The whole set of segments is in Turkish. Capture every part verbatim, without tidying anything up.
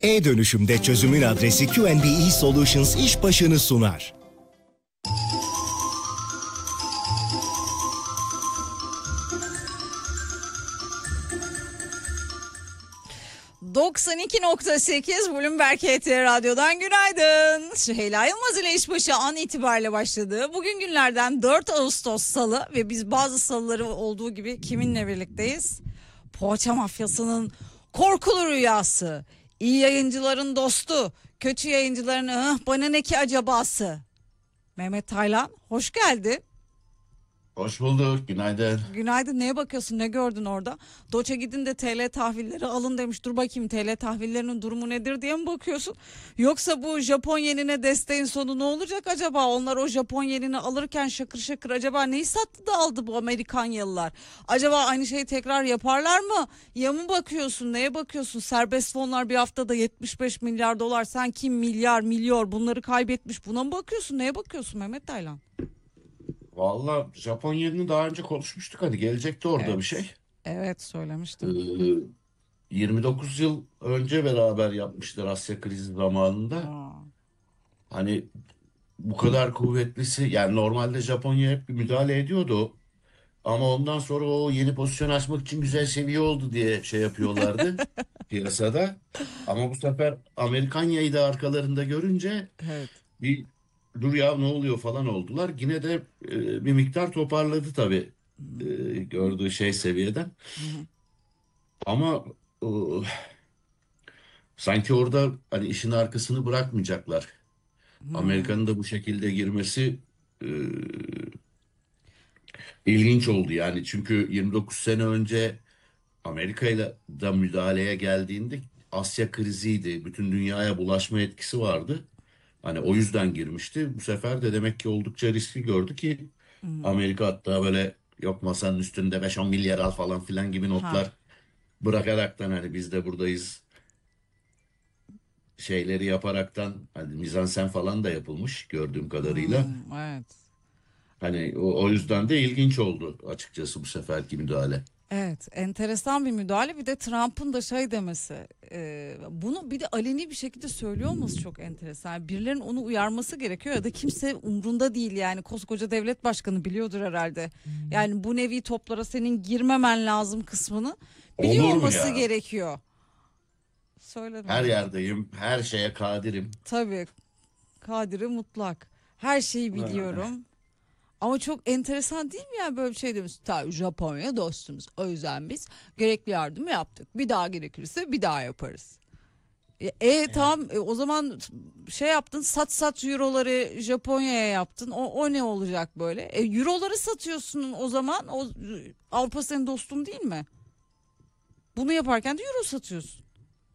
E-dönüşümde çözümün adresi Q N B E Solutions iş başını sunar. doksan iki nokta sekiz Bloomberg H T Radyo'dan günaydın. Süheyla Yılmaz ile işbaşı an itibariyle başladı. Bugün günlerden dört Ağustos Salı ve biz bazı salıları olduğu gibi kiminle birlikteyiz? Poğaça mafyasının korkulu rüyası, iyi yayıncıların dostu, kötü yayıncıların ıh, bana ne ki acabası. Mehmet Taylan, hoş geldin. Hoş bulduk. Günaydın. Günaydın. Neye bakıyorsun? Ne gördün orada? Doç'a gidin de T L tahvilleri alın demiş. Dur bakayım T L tahvillerinin durumu nedir diye mi bakıyorsun? Yoksa bu Japon yenine desteğin sonu ne olacak acaba? Onlar o Japon yenini alırken şakır şakır acaba neyi sattı da aldı bu Amerikanyalılar? Acaba aynı şeyi tekrar yaparlar mı? Ya mı bakıyorsun? Neye bakıyorsun? Serbest fonlar bir haftada yetmiş beş milyar dolar. Sen kim milyar milyar bunları kaybetmiş. Buna mı bakıyorsun? Neye bakıyorsun Mehmet Taylan? Valla Japon yerini daha önce konuşmuştuk. Hani gelecekti orada Evet. bir şey. Evet söylemiştim. Ee, yirmi dokuz yıl önce beraber yapmışlar Asya krizi zamanında. Aa. Hani bu kadar kuvvetlisi yani normalde Japonya hep bir müdahale ediyordu. Ama ondan sonra o yeni pozisyon açmak için güzel seviye oldu diye şey yapıyorlardı piyasada. Ama bu sefer Amerikanya'yı da arkalarında görünce Evet. bir dur ya ne oluyor falan oldular. Yine de e, bir miktar toparladı tabii e, gördüğü şey seviyeden. Hı hı. Ama e, sanki orada hani işin arkasını bırakmayacaklar. Hmm. Amerika'nın da bu şekilde girmesi e, ilginç oldu yani. Çünkü yirmi dokuz sene önce Amerika ile da müdahaleye geldiğinde Asya kriziydi. Bütün dünyaya bulaşma etkisi vardı. Hani o yüzden girmişti. Bu sefer de demek ki oldukça riskli gördü ki Hmm. Amerika hatta böyle yok masanın üstünde beş on milyar al falan filan gibi Ha. notlar bırakaraktan hani biz de buradayız şeyleri yaparaktan hani mizansen falan da yapılmış gördüğüm kadarıyla. Hmm. Evet. Hani o, o yüzden de ilginç oldu açıkçası bu seferki müdahale. Evet, enteresan bir müdahale. Bir de Trump'ın da şey demesi, e, bunu bir de aleni bir şekilde söylüyor olması çok enteresan. Yani birilerinin onu uyarması gerekiyor ya da kimse umrunda değil yani koskoca devlet başkanı biliyordur herhalde. Yani bu nevi toplara senin girmemen lazım kısmını biliyor Olur mu olması ya? gerekiyor. Söyledim Her evet. yerdeyim, her şeye kadirim. Tabii, kadiri mutlak. Her şeyi Ha. biliyorum. Ama çok enteresan değil mi ya böyle bir şey demiş. Tabii Japonya dostumuz. O yüzden biz gerekli yardımı yaptık. Bir daha gerekirse bir daha yaparız. E, e, tamam e, o zaman şey yaptın sat sat euroları Japonya'ya yaptın. O, o ne olacak böyle? E, euroları satıyorsun o zaman. O Avrupa senin dostun değil mi? Bunu yaparken de euro satıyorsun.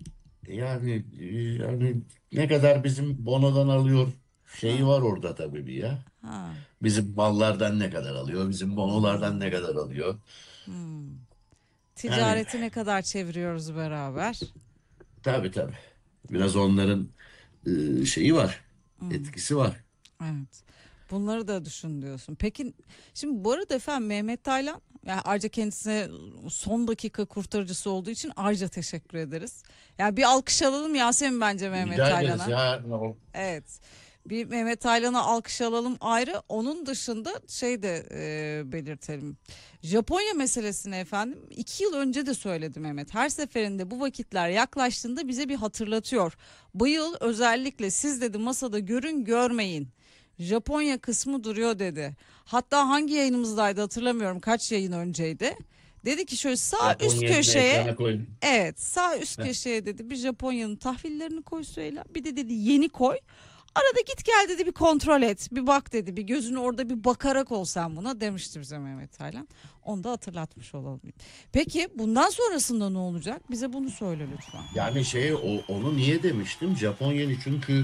Yani yani ne kadar bizim bonodan alıyor şeyi Ha, var orada tabii bir ya. ha. Bizim mallardan ne kadar alıyor, bizim bonolardan ne Hmm, kadar alıyor. hmm. Yani Ticareti ne kadar çeviriyoruz beraber? tabii tabii. Biraz onların e, şeyi var, Hmm. etkisi var. Evet. Bunları da düşün diyorsun. Peki şimdi bu arada efendim Mehmet Taylan yani ayrıca kendisine son dakika kurtarıcısı olduğu için ayrıca teşekkür ederiz. Yani bir alkış alalım Yasemin bence Mehmet Rica ederiz Taylan'a. ya. O- Evet. Bir Mehmet Taylan'a alkış alalım ayrı. Onun dışında şey de e, belirtelim. Japonya meselesini efendim iki yıl önce de söyledi Mehmet. Her seferinde bu vakitler yaklaştığında bize bir hatırlatıyor. Bu yıl özellikle siz dedi masada görün görmeyin. Japonya kısmı duruyor dedi. Hatta hangi yayınımızdaydı hatırlamıyorum kaç yayın önceydi. Dedi ki şöyle sağ Japon üst yerini köşeye ekrana koyun. evet sağ üst Heh. köşeye dedi bir Japonya'nın tahvillerini koy Süheyla. Bir de dedi yeni koy. Arada git gel dedi bir kontrol et. Bir bak dedi bir gözünü orada bir bakarak ol sen buna demişti bize Mehmet Taylan. Onu da hatırlatmış olalım. Peki bundan sonrasında ne olacak? Bize bunu söyle lütfen. Yani şey o, onu niye demiştim? Japon yeni çünkü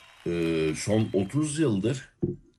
e, son otuz yıldır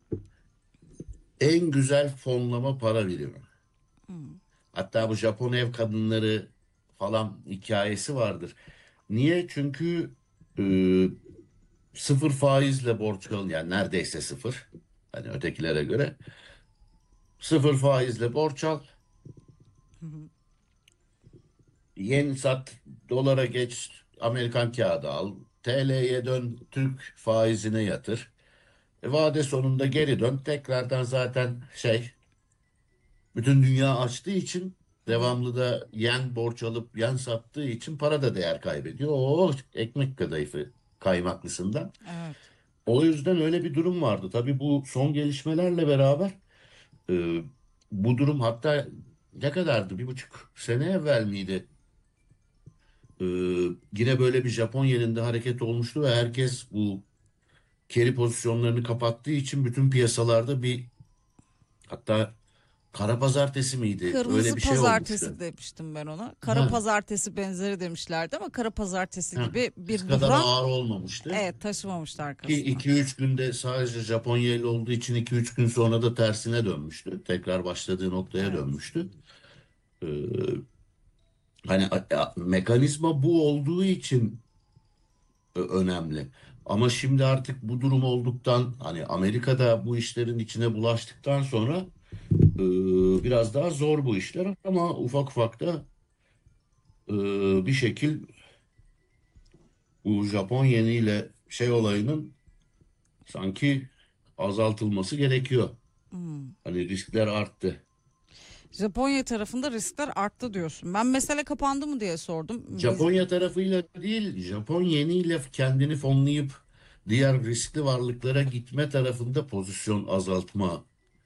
en güzel fonlama para birimi. Hmm. Hatta bu Japon ev kadınları falan hikayesi vardır. Niye? Çünkü e, sıfır faizle borç alın yani neredeyse sıfır. Hani ötekilere göre sıfır faizle borç al. Hı hı. Yen sat, dolara geç. Amerikan kağıdı al. T L'ye dön, Türk faizine yatır. E, vade sonunda geri dön. Tekrardan zaten şey, bütün dünya açtığı için, Hı hı. devamlı da yen borç alıp yen sattığı için para da değer kaybediyor. O ekmek kadayıfı kaymaklısından. Evet. O yüzden öyle bir durum vardı. Tabii bu son gelişmelerle beraber e, bu durum, hatta ne kadardı? Bir buçuk sene evvel miydi? E, Yine böyle bir Japon yeninde hareket olmuştu ve herkes bu carry pozisyonlarını kapattığı için bütün piyasalarda bir, hatta kara pazartesi miydi? Öyle Kırmızı bir şey olmuştu. pazartesi demiştim ben ona. Kara Ha, pazartesi benzeri demişlerdi ama kara pazartesi ha. gibi Biz bir kadar buhran, ağır olmamıştı. evet, taşımamıştı Ki arkasından. iki üç günde sadece Japonya ile olduğu için iki üç gün sonra da tersine dönmüştü. Tekrar başladığı noktaya Evet. dönmüştü. Ee, Hani a- a- mekanizma bu olduğu için ö- önemli. Ama şimdi artık bu durum olduktan, hani Amerika'da bu işlerin içine bulaştıktan sonra e, biraz daha zor bu işler, ama ufak ufak da e, bir şekil bu Japon yeniyle şey olayının sanki azaltılması gerekiyor. Hmm. Hani riskler arttı. Japonya tarafında riskler arttı diyorsun. Ben mesele kapandı mı diye sordum. Biz, Japonya tarafıyla değil, Japon yeniyle kendini fonlayıp diğer riskli varlıklara gitme tarafında pozisyon azaltma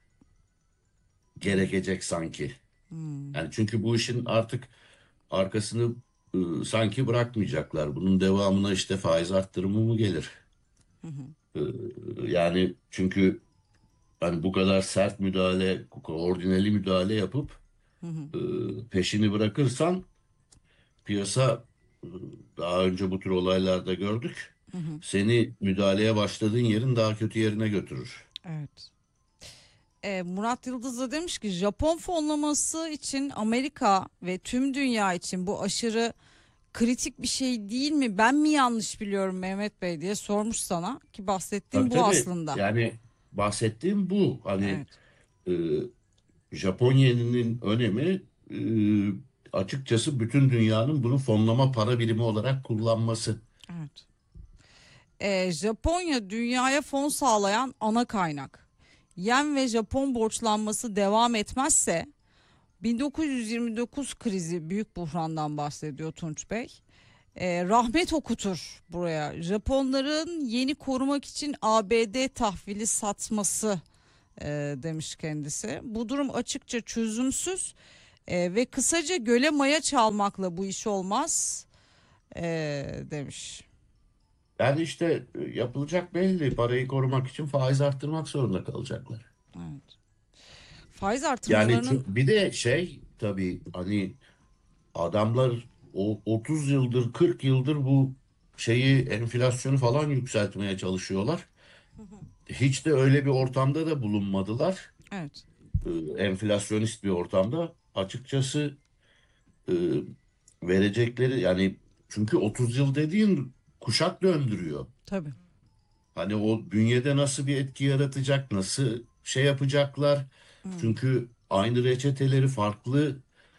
gerekecek sanki. hmm. Yani çünkü bu işin artık arkasını ı, sanki bırakmayacaklar. Bunun devamına işte faiz arttırımı mı gelir? Hı hı. Ee, Yani çünkü hani bu kadar sert müdahale, koordineli müdahale yapıp Hı hı. e, peşini bırakırsan piyasa, e, daha önce bu tür olaylarda gördük. Hı hı. Seni müdahaleye başladığın yerin daha kötü yerine götürür. Evet. E, Murat Yıldız da demiş ki Japon fonlaması için Amerika ve tüm dünya için bu aşırı kritik bir şey değil mi? Ben mi yanlış biliyorum Mehmet Bey diye sormuş sana ki Tabii bahsettiğim bu tabii. aslında. Yani bahsettiğim bu. Hani Evet. e, Japon yeninin önemi, e, açıkçası bütün dünyanın bunu fonlama para birimi olarak kullanması. Evet. E, Japonya dünyaya fon sağlayan ana kaynak. Yen ve Japon borçlanması devam etmezse bin dokuz yüz yirmi dokuz krizi büyük buhrandan bahsediyor Tunç Bey. E, rahmet okutur buraya. Japonların yeni korumak için A B D tahvili satması e, demiş kendisi. Bu durum açıkça çözümsüz e, ve kısaca göle maya çalmakla bu iş olmaz e, demiş. Yani işte e, yapılacak belli. Parayı korumak için faiz arttırmak zorunda kalacaklar. Evet. Faiz Yani artırmalarının çö- bir de şey, tabii hani adamlar o otuz yıldır kırk yıldır bu şeyi, enflasyonu falan yükseltmeye çalışıyorlar. Hiç de öyle bir ortamda da bulunmadılar. evet, Ee, enflasyonist bir ortamda. Açıkçası e, verecekleri, yani çünkü otuz yıl dediğin kuşak döndürüyor. tabii. Hani o bünyede nasıl bir etki yaratacak, nasıl şey yapacaklar. Hmm. Çünkü aynı reçeteleri farklı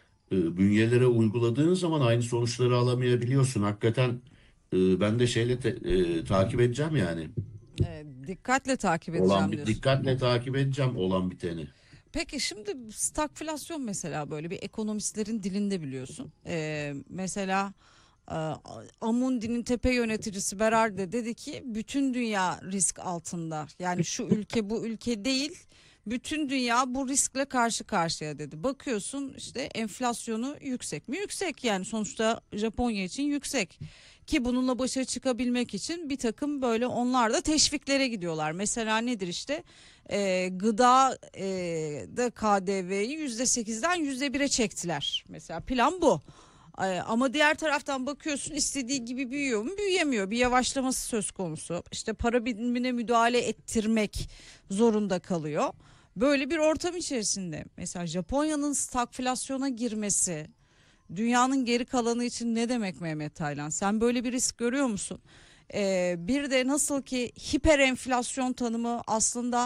e, bünyelere uyguladığın zaman aynı sonuçları alamayabiliyorsun. Hakikaten e, ben de şeyle te- e, takip edeceğim yani. E, dikkatle takip Olan edeceğim bir diyorsun. dikkatle takip edeceğim olan biteni. Peki şimdi stagflasyon mesela böyle bir ekonomistlerin dilinde biliyorsun. Ee, mesela e, Amundi'nin tepe yöneticisi Berardi dedi ki bütün dünya risk altında. Yani şu ülke bu ülke değil. Bütün dünya bu riskle karşı karşıya dedi. Bakıyorsun işte enflasyonu yüksek mi? Yüksek, yani sonuçta Japonya için yüksek. Ki bununla başa çıkabilmek için bir takım böyle onlar da teşviklere gidiyorlar. Mesela nedir işte? e, gıda e, da K D V'yi yüzde sekizden yüzde bire çektiler. Mesela plan bu. E, ama diğer taraftan bakıyorsun istediği gibi büyüyor mu? Büyüyemiyor. Bir yavaşlaması söz konusu. İşte para birimine müdahale ettirmek zorunda kalıyor. Böyle bir ortam içerisinde mesela Japonya'nın stagflasyona girmesi dünyanın geri kalanı için ne demek Mehmet Taylan? Sen böyle bir risk görüyor musun? Ee, bir de nasıl ki hiper enflasyon tanımı aslında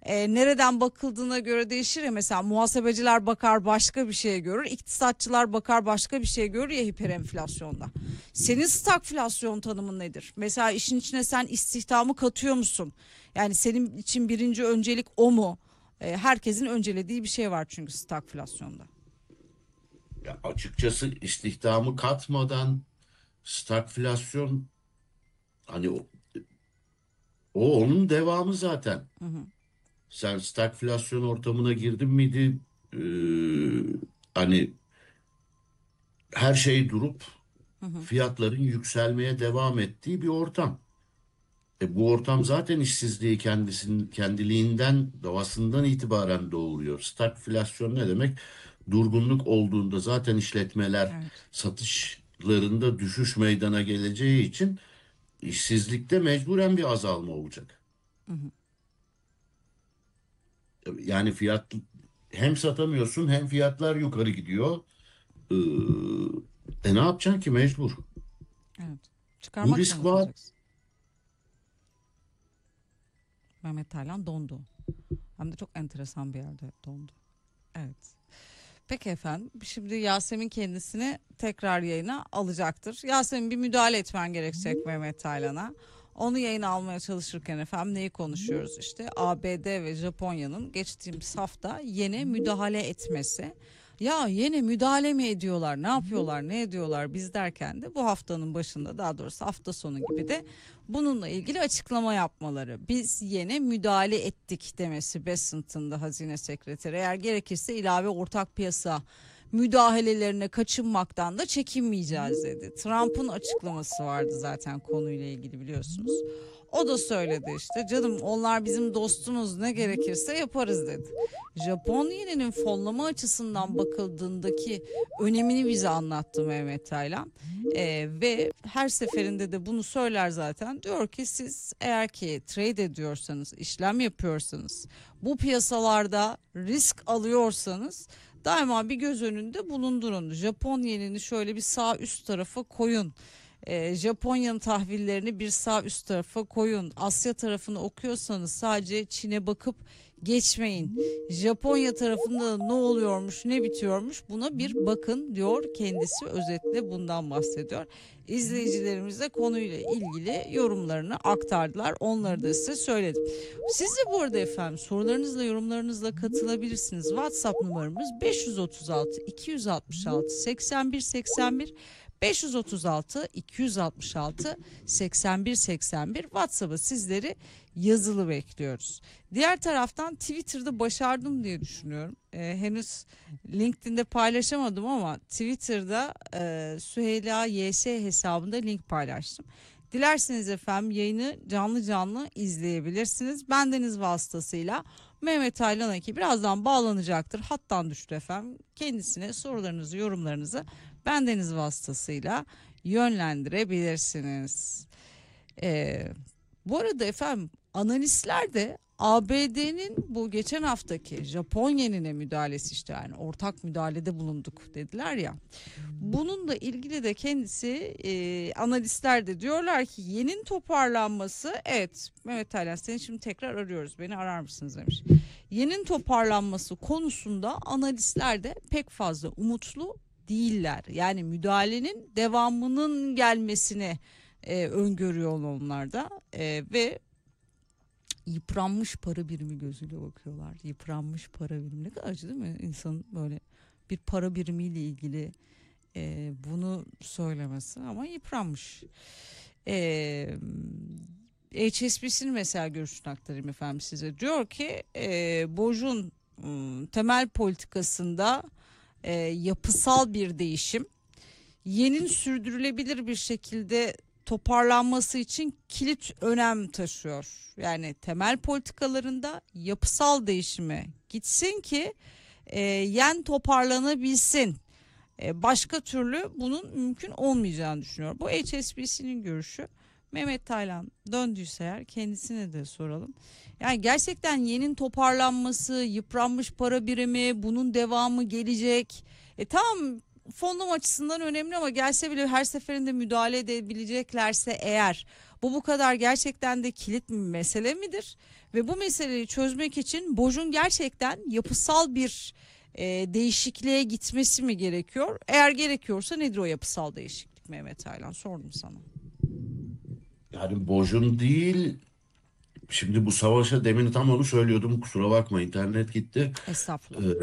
e, nereden bakıldığına göre değişir ya. Mesela muhasebeciler bakar başka bir şeye görür, iktisatçılar bakar başka bir şeye görür ya hiperenflasyonda. Senin stagflasyon tanımın nedir? Mesela işin içine sen istihdamı katıyor musun? Yani senin için birinci öncelik o mu? E, herkesin öncelediği bir şey var çünkü stagflasyonda. Ya açıkçası istihdamı katmadan stagflasyon, hani o, o onun devamı zaten. Hı hı. Sen stagflasyon ortamına girdin miydi? Ee, hani her şey durup Hı hı. fiyatların yükselmeye devam ettiği bir ortam. E bu ortam zaten işsizliği kendisinin kendiliğinden doğasından itibaren doğuruyor. Stagflasyon ne demek? Durgunluk olduğunda zaten işletmeler Evet. satışlarında düşüş meydana geleceği için işsizlikte mecburen bir azalma olacak. Hı hı. Yani fiyat, hem satamıyorsun hem fiyatlar yukarı gidiyor. Ee, e ne yapacaksın ki, mecbur. Evet. Bu Çıkarmak risk zorunda var. kalacaksın. Mehmet Taylan dondu. Hem de çok enteresan bir yerde dondu. Evet. Peki efendim, şimdi Yasemin kendisini tekrar yayına alacaktır. Yasemin, bir müdahale etmen gerekecek Mehmet Taylan'a. Onu yayına almaya çalışırken efendim neyi konuşuyoruz işte? A B D ve Japonya'nın geçtiğimiz hafta yine müdahale etmesi. Ya yine müdahale mi ediyorlar, ne yapıyorlar, ne ediyorlar biz derken de bu haftanın başında, daha doğrusu hafta sonu gibi de bununla ilgili açıklama yapmaları. Biz yine müdahale ettik demesi Bessent'ın da Hazine Sekreteri. Eğer gerekirse ilave ortak piyasa müdahalelerine kaçınmaktan da çekinmeyeceğiz dedi. Trump'ın açıklaması vardı zaten konuyla ilgili, biliyorsunuz. O da söyledi işte, canım onlar bizim dostumuz, ne gerekirse yaparız dedi. Japon yeninin fonlama açısından bakıldığındaki önemini bize anlattı Mehmet Taylan. Ee, ve her seferinde de bunu söyler zaten. Diyor ki siz eğer ki trade ediyorsanız, işlem yapıyorsanız, bu piyasalarda risk alıyorsanız daima bir göz önünde bulundurun. Japon yenini şöyle bir sağ üst tarafa koyun. Ee, Japonya'nın tahvillerini bir sağ üst tarafa koyun. Asya tarafını okuyorsanız sadece Çin'e bakıp geçmeyin. Japonya tarafında ne oluyormuş, ne bitiyormuş, buna bir bakın diyor kendisi, özetle bundan bahsediyor. İzleyicilerimiz de konuyla ilgili yorumlarını aktardılar. Onları da size söyledim. Siz de bu arada efendim sorularınızla, yorumlarınızla katılabilirsiniz. WhatsApp numaramız beş yüz otuz altı iki yüz altmış altı seksen bir seksen bir, beş yüz otuz altı iki yüz altmış altı seksen bir seksen bir. WhatsApp'a sizleri yazılı bekliyoruz. Diğer taraftan Twitter'da başardım diye düşünüyorum. Ee, henüz LinkedIn'de paylaşamadım ama Twitter'da e, Süheyla Y S hesabında link paylaştım. Dilerseniz efendim yayını canlı canlı izleyebilirsiniz. Bendeniz vasıtasıyla Mehmet Taylan ki birazdan bağlanacaktır. Hattan düştü efendim. Kendisine sorularınızı, yorumlarınızı bendeniz vasıtasıyla yönlendirebilirsiniz. Ee, bu arada efendim analistler de A B D'nin bu geçen haftaki Japon yenine müdahalesi, işte yani ortak müdahalede bulunduk dediler ya. Bununla ilgili de kendisi e, analistler de diyorlar ki yenin toparlanması, evet Mehmet Taylan seni şimdi tekrar arıyoruz, beni arar mısınız demiş. Yenin toparlanması konusunda analistler de pek fazla umutlu değiller. Yani müdahalenin devamının gelmesini e, öngörüyor onlar da e, ve yıpranmış para birimi gözüyle bakıyorlar. Yıpranmış para birimi, ne kadar acı değil mi insanın böyle bir para birimiyle ilgili e, bunu söylemesi, ama yıpranmış. E, H S B C'nin mesela görüşünü aktarayım efendim size. Diyor ki e, BOJ'un ım, temel politikasında e, yapısal bir değişim, yenin sürdürülebilir bir şekilde toparlanması için kilit önem taşıyor. Yani temel politikalarında yapısal değişime gitsin ki e, yen toparlanabilsin. E, başka türlü bunun mümkün olmayacağını düşünüyor. Bu H S B C'nin görüşü. Mehmet Taylan döndüyse eğer kendisine de soralım. Yani gerçekten yenin toparlanması, yıpranmış para birimi, bunun devamı gelecek. E tamam, fonlama açısından önemli ama gelse bile her seferinde müdahale edebileceklerse eğer bu bu kadar gerçekten de kilit bir mesele midir? Ve bu meseleyi çözmek için BOJ'un gerçekten yapısal bir e, değişikliğe gitmesi mi gerekiyor? Eğer gerekiyorsa nedir o yapısal değişiklik Mehmet Aylan? Sordum sana. Yani Bojun değil. Şimdi bu savaşa demin tam onu söylüyordum. Kusura bakma internet gitti. Ee, Estağfurullah.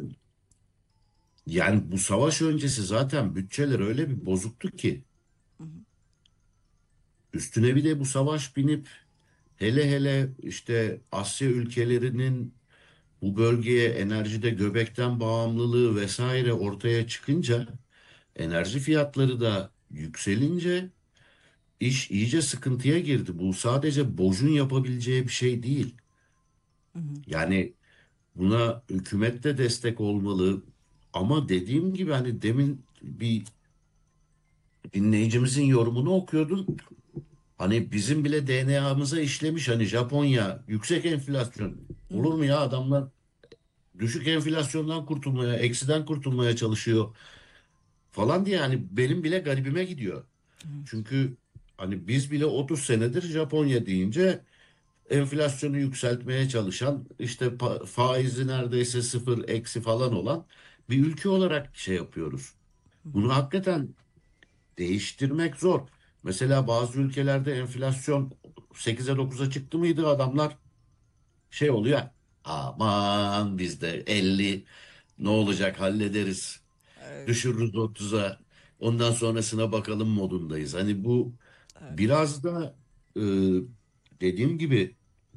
yani bu savaş öncesi zaten bütçeler öyle bir bozuktu ki. Hı hı, Üstüne bir de bu savaş binip hele hele işte Asya ülkelerinin bu bölgeye enerjide göbekten bağımlılığı vesaire ortaya çıkınca enerji fiyatları da yükselince iş iyice sıkıntıya girdi. Bu sadece Boj'un yapabileceği bir şey değil. hı hı, Yani buna hükümet de destek olmalı. Ama dediğim gibi hani demin bir dinleyicimizin yorumunu okuyordum. Hani bizim bile D N A'mıza işlemiş hani Japonya yüksek enflasyon. hı Olur hı. mu ya adamlar düşük enflasyondan kurtulmaya, eksiden kurtulmaya çalışıyor falan diye hani benim bile garibime gidiyor. Evet. Çünkü hani biz bile otuz senedir Japonya deyince enflasyonu yükseltmeye çalışan işte pa- faizi neredeyse sıfır eksi falan olan bir ülke olarak şey yapıyoruz. Hı hı. Bunu hakikaten değiştirmek zor. Mesela bazı ülkelerde enflasyon sekize dokuza çıktı mıydı adamlar şey oluyor. Aman bizde elli ne olacak hallederiz. Evet, Düşürürüz otuza. Ondan sonrasına bakalım modundayız. Hani bu evet. biraz da e, dediğim gibi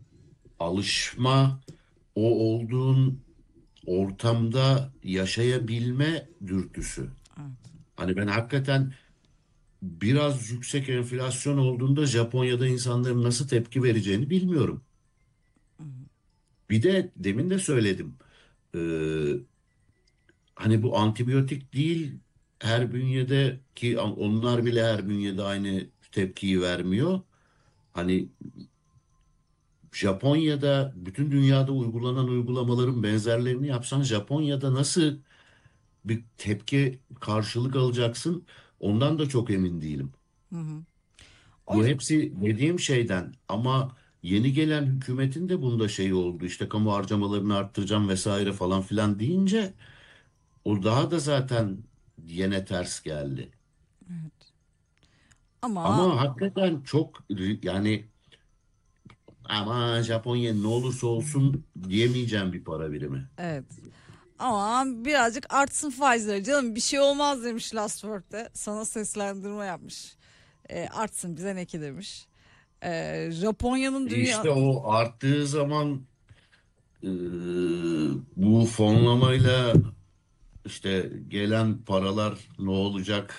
alışma o olduğun ortamda yaşayabilme dürtüsü. Evet. Hani ben hakikaten biraz yüksek enflasyon olduğunda Japonya'da insanların nasıl tepki vereceğini bilmiyorum. Hı hı. Bir de demin de söyledim. Ee, hani bu antibiyotik değil her bünyede ki onlar bile her bünyede aynı tepkiyi vermiyor. Hani Japonya'da bütün dünyada uygulanan uygulamaların benzerlerini yapsan Japonya'da nasıl bir tepki karşılık alacaksın ondan da çok emin değilim. Hı hı. O Bu yüzden hepsi dediğim şeyden ama yeni gelen hükümetin de bunda şey oldu işte kamu harcamalarını arttıracağım vesaire falan filan deyince o daha da zaten yine ters geldi. ama Ama hakikaten çok ri- yani ama Japonya ne olursa olsun diyemeyeceğim bir para birimi. evet. Ama birazcık artsın faizleri canım bir şey olmaz demiş Last Word'de. Sana seslendirme yapmış. E, artsın bize ne ki demiş. E, Japonya'nın dünya İşte o arttığı zaman e, bu fonlamayla işte gelen paralar ne olacak?